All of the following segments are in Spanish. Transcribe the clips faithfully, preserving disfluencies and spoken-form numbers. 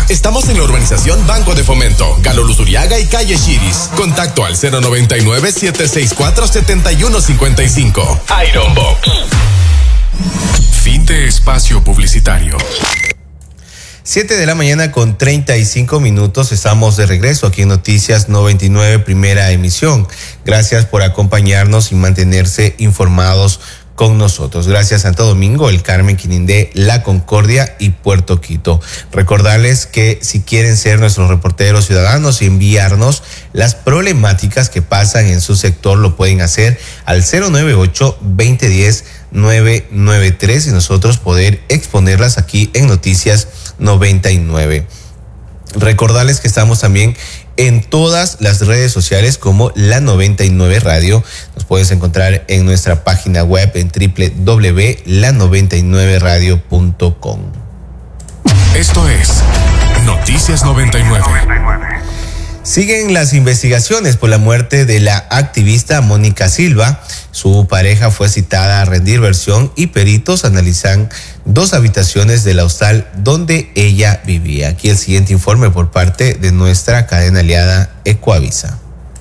Estamos en la urbanización Banco de Fomento, Galo Luzuriaga y Calle Chiris. Contacto al cero noventa y nueve, siete seis cuatro, siete uno cinco cinco. Iron Box. Fin de espacio publicitario. Siete de la mañana con treinta y cinco minutos. Estamos de regreso aquí en Noticias noventa y nueve, primera emisión. Gracias por acompañarnos y mantenerse informados con nosotros. Gracias Santo Domingo, El Carmen, Quinindé, La Concordia y Puerto Quito. Recordarles que si quieren ser nuestros reporteros ciudadanos y enviarnos las problemáticas que pasan en su sector, lo pueden hacer al cero nueve ocho, veinte diez, nueve nueve tres y nosotros poder exponerlas aquí en Noticias noventa y nueve. Recordarles que estamos también en todas las redes sociales como La noventa y nueve Radio. Nos puedes encontrar en nuestra página web en doble u doble u doble u punto la noventa y nueve radio punto com. Esto es Noticias noventa y nueve. Siguen las investigaciones por la muerte de la activista Mónica Silva. Su pareja fue citada a rendir versión y peritos analizan dos habitaciones del hostal donde ella vivía. Aquí el siguiente informe por parte de nuestra cadena aliada Ecoavisa.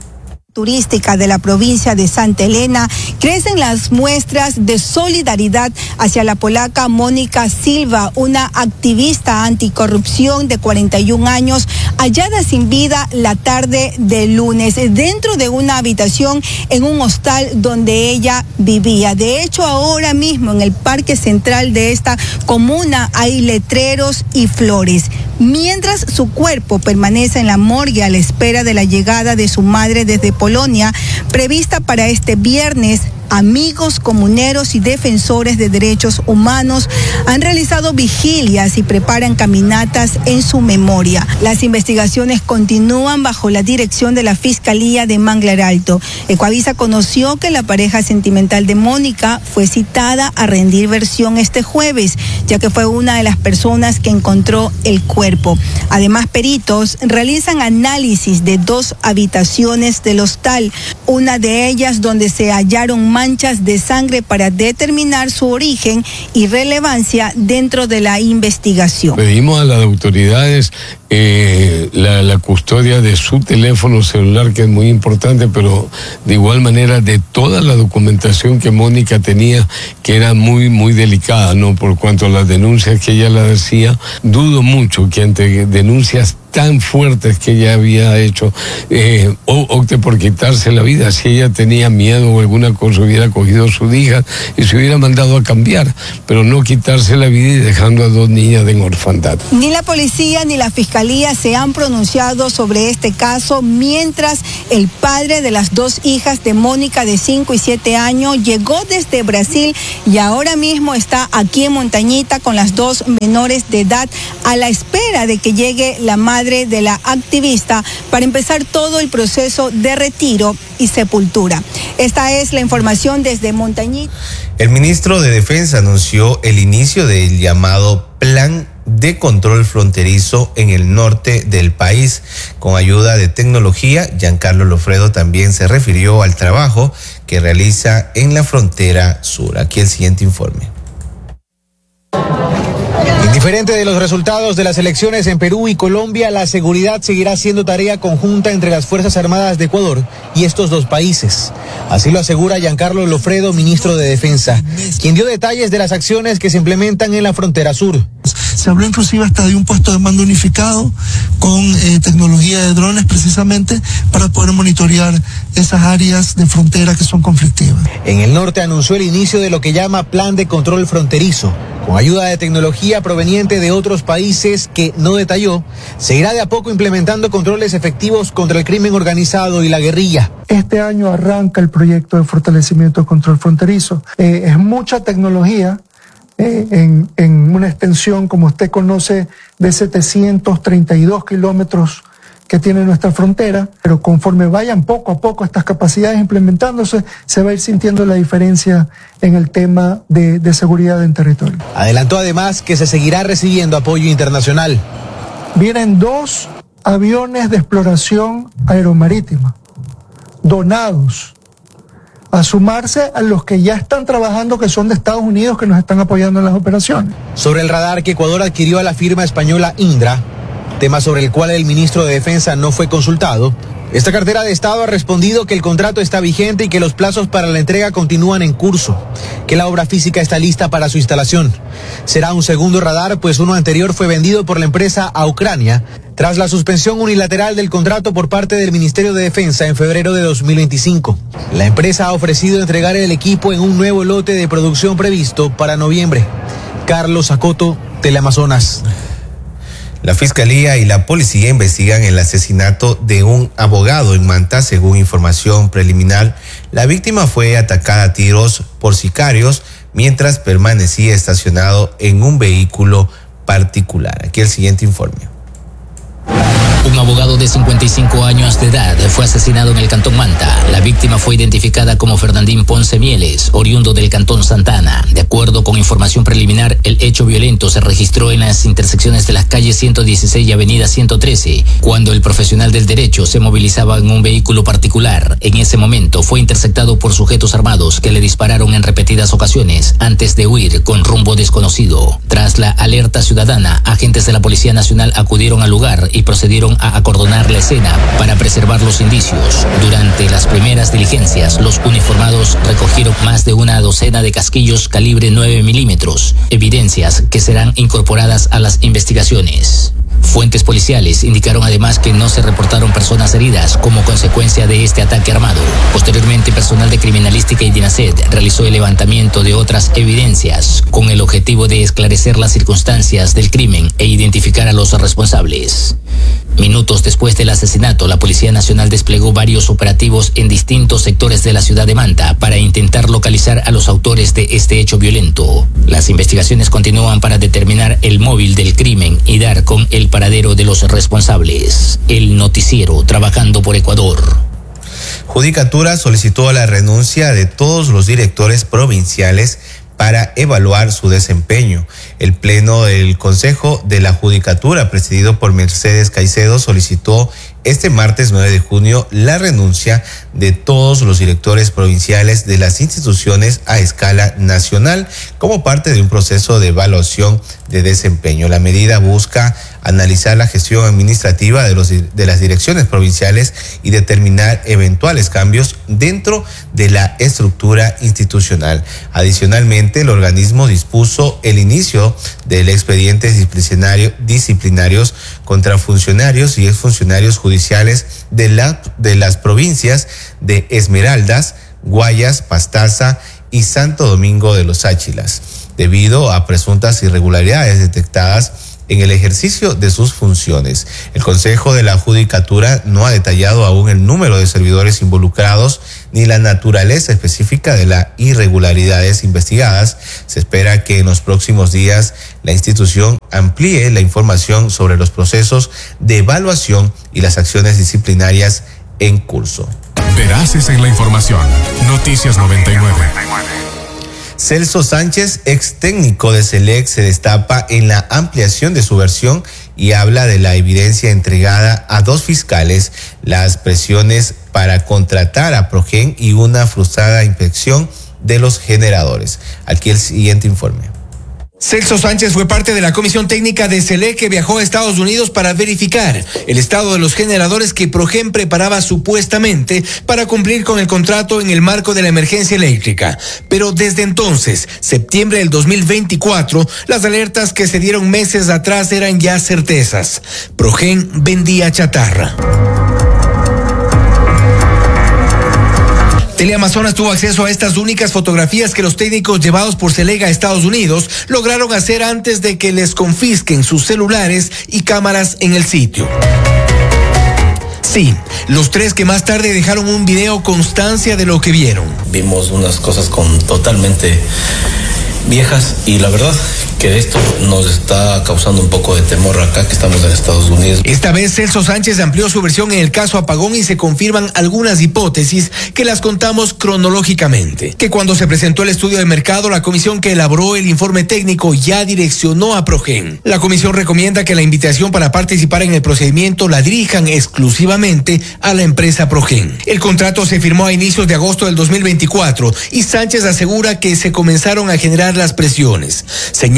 Turística de la provincia de Santa Elena, crecen las muestras de solidaridad hacia la polaca Mónica Silva, una activista anticorrupción de cuarenta y un años, hallada sin vida la tarde del lunes dentro de una habitación en un hostal donde ella vivía. De hecho, ahora mismo en el parque central de esta comuna hay letreros y flores. Mientras su cuerpo permanece en la morgue a la espera de la llegada de su madre desde Polonia, prevista para este viernes, amigos, comuneros y defensores de derechos humanos han realizado vigilias y preparan caminatas en su memoria. Las investigaciones continúan bajo la dirección de la Fiscalía de Manglar Alto. Ecoavisa conoció que la pareja sentimental de Mónica fue citada a rendir versión este jueves, ya que fue una de las personas que encontró el cuerpo. Además, peritos realizan análisis de dos habitaciones del hostal, una de ellas donde se hallaron manchas de sangre para determinar su origen y relevancia dentro de la investigación. Pedimos a las autoridades eh, la, la custodia de su teléfono celular, que es muy importante, pero de igual manera de toda la documentación que Mónica tenía, que era muy, muy delicada, ¿no? Por cuanto a las denuncias que ella la hacía, dudo mucho que ante denuncias tan fuertes que ella había hecho, eh, opte por quitarse la vida. Si ella tenía miedo o alguna cosa, hubiera cogido a su hija y se hubiera mandado a cambiar, pero no quitarse la vida y dejando a dos niñas en orfandad. Ni la policía ni la fiscalía se han pronunciado sobre este caso, mientras el padre de las dos hijas de Mónica de cinco y siete años llegó desde Brasil y ahora mismo está aquí en Montañita con las dos menores de edad a la espera de que llegue la madre de la activista para empezar todo el proceso de retiro y sepultura. Esta es la información desde Montañita. El ministro de Defensa anunció el inicio del llamado Plan de Control Fronterizo en el norte del país. Con ayuda de tecnología, Giancarlo Lofredo también se refirió al trabajo que realiza en la frontera sur. Aquí el siguiente informe. Indiferente de los resultados de las elecciones en Perú y Colombia, la seguridad seguirá siendo tarea conjunta entre las Fuerzas Armadas de Ecuador y estos dos países. Así lo asegura Giancarlo Lofredo, ministro de Defensa, quien dio detalles de las acciones que se implementan en la frontera sur. Se habló inclusive hasta de un puesto de mando unificado con eh, tecnología de drones precisamente para poder monitorear esas áreas de frontera que son conflictivas. En el norte anunció el inicio de lo que llama Plan de Control Fronterizo. Con ayuda de tecnología proveniente de otros países que no detalló, se irá de a poco implementando controles efectivos contra el crimen organizado y la guerrilla. Este año arranca el proyecto de fortalecimiento de control fronterizo. Eh, es mucha tecnología. Eh, en, en una extensión, como usted conoce, de setecientos treinta y dos kilómetros que tiene nuestra frontera, pero conforme vayan poco a poco estas capacidades implementándose, se va a ir sintiendo la diferencia en el tema de, de seguridad en territorio. Adelantó además que se seguirá recibiendo apoyo internacional. Vienen dos aviones de exploración aeromarítima, donados, a sumarse a los que ya están trabajando, que son de Estados Unidos, que nos están apoyando en las operaciones. Sobre el radar que Ecuador adquirió a la firma española Indra, tema sobre el cual el ministro de Defensa no fue consultado. Esta cartera de Estado ha respondido que el contrato está vigente y que los plazos para la entrega continúan en curso, que la obra física está lista para su instalación. Será un segundo radar, pues uno anterior fue vendido por la empresa a Ucrania tras la suspensión unilateral del contrato por parte del Ministerio de Defensa en febrero de dos mil veinticinco. La empresa ha ofrecido entregar el equipo en un nuevo lote de producción previsto para noviembre. Carlos Acoto, Teleamazonas. La Fiscalía y la Policía investigan el asesinato de un abogado en Manta. Según información preliminar, la víctima fue atacada a tiros por sicarios mientras permanecía estacionado en un vehículo particular. Aquí el siguiente informe. Un abogado de cincuenta y cinco años de edad fue asesinado en el Cantón Manta. La víctima fue identificada como Fernandín Ponce Mieles, oriundo del Cantón Santa Ana. De acuerdo con información preliminar, el hecho violento se registró en las intersecciones de las calles ciento dieciséis y avenida ciento trece, cuando el profesional del derecho se movilizaba en un vehículo particular. En ese momento fue interceptado por sujetos armados que le dispararon en repetidas ocasiones antes de huir con rumbo desconocido. Tras la alerta ciudadana, agentes de la Policía Nacional acudieron al lugar y procedieron a acordonar la escena para preservar los indicios. Durante las primeras diligencias, los uniformados recogieron más de una docena de casquillos calibre nueve milímetros, evidencias que serán incorporadas a las investigaciones. Fuentes policiales indicaron además que no se reportaron personas heridas como consecuencia de este ataque armado. Posteriormente, personal de criminalística y DINASED realizó el levantamiento de otras evidencias con el objetivo de esclarecer las circunstancias del crimen e identificar a los responsables. Minutos después del asesinato, la Policía Nacional desplegó varios operativos en distintos sectores de la ciudad de Manta para intentar localizar a los autores de este hecho violento. Las investigaciones continúan para determinar el móvil del crimen y dar con el paradero de los responsables. El noticiero Trabajando por Ecuador. Judicatura solicitó la renuncia de todos los directores provinciales para evaluar su desempeño. El Pleno del Consejo de la Judicatura, presidido por Mercedes Caicedo, solicitó este martes nueve de junio la renuncia de todos los directores provinciales de las instituciones a escala nacional como parte de un proceso de evaluación de desempeño. La medida busca analizar la gestión administrativa de, los, de las direcciones provinciales y determinar eventuales cambios dentro de la estructura institucional. Adicionalmente, el organismo dispuso el inicio del expediente disciplinario, disciplinarios contra funcionarios y exfuncionarios judiciales de, la, de las provincias de Esmeraldas, Guayas, Pastaza y Santo Domingo de los Áchilas, debido a presuntas irregularidades detectadas en el ejercicio de sus funciones. El Consejo de la Judicatura no ha detallado aún el número de servidores involucrados ni la naturaleza específica de las irregularidades investigadas. Se espera que en los próximos días la institución amplíe la información sobre los procesos de evaluación y las acciones disciplinarias en curso. Veraces en la información. Noticias noventa y nueve. Celso Sánchez, ex técnico de Selec, se destapa en la ampliación de su versión y habla de la evidencia entregada a dos fiscales, las presiones para contratar a Progen y una frustrada inspección de los generadores. Aquí el siguiente informe. Celso Sánchez fue parte de la comisión técnica de Selec que viajó a Estados Unidos para verificar el estado de los generadores que Progen preparaba supuestamente para cumplir con el contrato en el marco de la emergencia eléctrica. Pero desde entonces, septiembre del dos mil veinticuatro, las alertas que se dieron meses atrás eran ya certezas. Progen vendía chatarra. Teleamazonas tuvo acceso a estas únicas fotografías que los técnicos llevados por Selec a Estados Unidos lograron hacer antes de que les confisquen sus celulares y cámaras en el sitio. Sí, los tres que más tarde dejaron un video constancia de lo que vieron. Vimos unas cosas con totalmente viejas y la verdad que esto nos está causando un poco de temor acá que estamos en Estados Unidos. Esta vez Celso Sánchez amplió su versión en el caso Apagón y se confirman algunas hipótesis que las contamos cronológicamente. Que cuando se presentó el estudio de mercado, la comisión que elaboró el informe técnico ya direccionó a Progen. La comisión recomienda que la invitación para participar en el procedimiento la dirijan exclusivamente a la empresa Progen. El contrato se firmó a inicios de agosto del dos mil veinticuatro y Sánchez asegura que se comenzaron a generar las presiones. Señala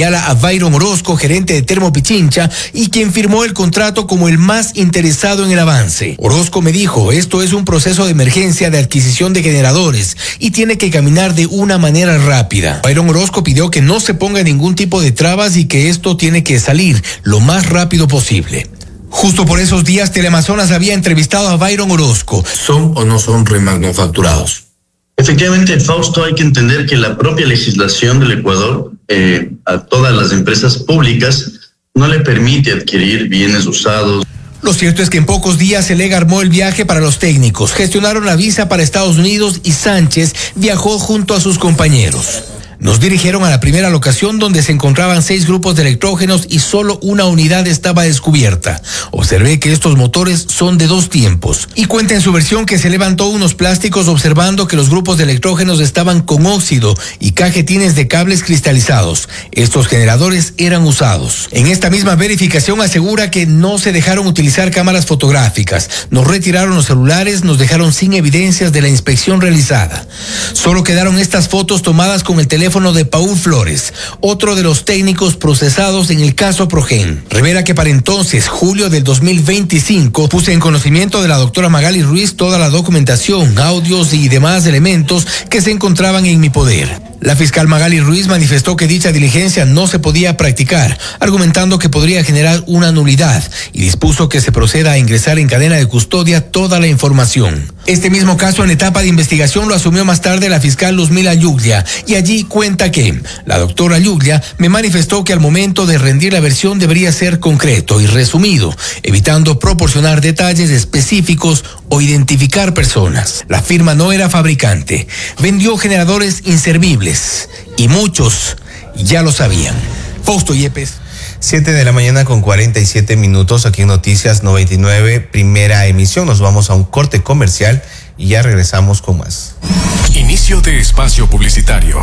señala a Byron Orozco, gerente de Termopichincha, y quien firmó el contrato como el más interesado en el avance. Orozco me dijo, esto es un proceso de emergencia de adquisición de generadores y tiene que caminar de una manera rápida. Byron Orozco pidió que no se ponga ningún tipo de trabas y que esto tiene que salir lo más rápido posible. Justo por esos días, Teleamazonas había entrevistado a Byron Orozco. ¿Son o no son remanufacturados? Efectivamente, Fausto, hay que entender que la propia legislación del Ecuador eh, a todas las empresas públicas no le permite adquirir bienes usados. Lo cierto es que en pocos días el E G armó el viaje para los técnicos, gestionaron la visa para Estados Unidos y Sánchez viajó junto a sus compañeros. Nos dirigieron a la primera locación donde se encontraban seis grupos de electrógenos y solo una unidad estaba descubierta. Observé que estos motores son de dos tiempos. Y cuenta en su versión que se levantó unos plásticos observando que los grupos de electrógenos estaban con óxido y cajetines de cables cristalizados. Estos generadores eran usados. En esta misma verificación asegura que no se dejaron utilizar cámaras fotográficas. Nos retiraron los celulares, nos dejaron sin evidencias de la inspección realizada. Solo quedaron estas fotos tomadas con el teléfono de Paul Flores, otro de los técnicos procesados en el caso Progen. Revela que para entonces, julio del dos mil veinticinco, puse en conocimiento de la doctora Magali Ruiz toda la documentación, audios y demás elementos que se encontraban en mi poder. La fiscal Magali Ruiz manifestó que dicha diligencia no se podía practicar, argumentando que podría generar una nulidad y dispuso que se proceda a ingresar en cadena de custodia toda la información. Este mismo caso en etapa de investigación lo asumió más tarde la fiscal Luzmila Yuglia y allí cuenta que la doctora Yuglia me manifestó que al momento de rendir la versión debería ser concreto y resumido, evitando proporcionar detalles específicos o identificar personas. La firma no era fabricante, vendió generadores inservibles y muchos ya lo sabían. Fausto Yepes. Siete de la mañana con cuarenta y siete minutos aquí en Noticias noventa y nueve, primera emisión. Nos vamos a un corte comercial y ya regresamos con más. Inicio de espacio publicitario.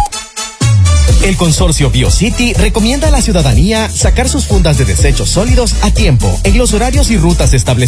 El consorcio BioCity recomienda a la ciudadanía sacar sus fundas de desechos sólidos a tiempo en los horarios y rutas establecidos.